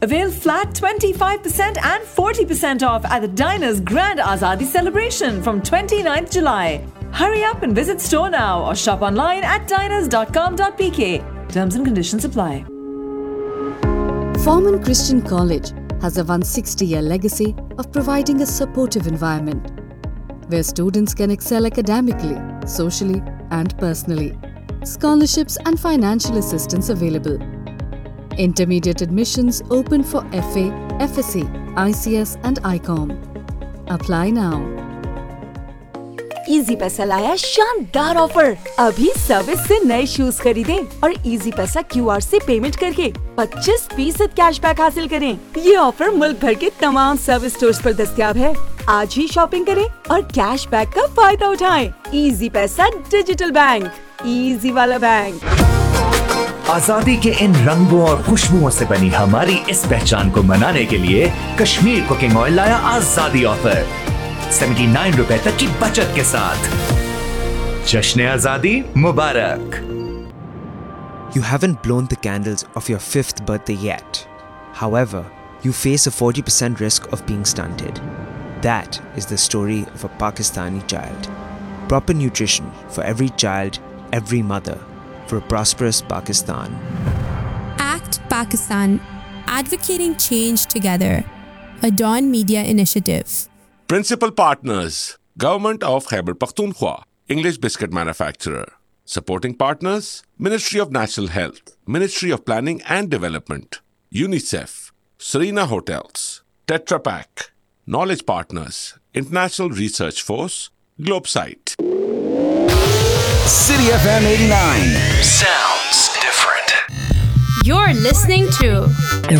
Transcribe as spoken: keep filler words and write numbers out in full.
Avail flat twenty-five percent and forty percent off at the Diners Grand Azadi celebration from twenty-ninth July. Hurry up and visit store now or shop online at diners dot com dot p k. Terms and conditions apply. Forman Christian College has a one hundred sixty year legacy of providing a supportive environment where students can excel academically, socially, and personally. Scholarships and financial assistance available. Intermediate admissions open for F A, F S C, I C S and I COM. Apply now. Easy पैसा लाया शानदार offer. अभी service से नए shoes खरीदें और easy पैसा QR से पेमेंट करके पच्चीस फीसद कैशबैक हासिल करें। ये ऑफर मुल्क भर के तमाम सर्विस स्टोर्स पर दस्तयाब है। आज ही शॉपिंग करें और कैशबैक का फायदा उठाएं। इजी पैसा डिजिटल बैंक, इजी वाला बैंक। आजादी के इन रंगों और खुशबुओं से बनी हमारी इस पहचान को मनाने के लिए कश्मीर कुकिंग ऑयल लाया आजादी ऑफर उन्यासी रुपए तक की बचत के साथ। जश्न आजादी मुबारक। You haven't blown the candles of your fifth birthday yet. However, you face a forty percent risk of being stunted. That is the story of a Pakistani child. Proper nutrition for every child, every mother, for a prosperous Pakistan. Act Pakistan, advocating change together. A Dawn Media initiative. Principal partners: Government of Khyber Pakhtunkhwa, English biscuit manufacturer. Supporting partners: Ministry of National Health, Ministry of Planning and Development, UNICEF, Serena Hotels, Tetra Pak. Knowledge partners: International Research Force, Globesite. City F M eighty-nine. Sounds different. You're listening to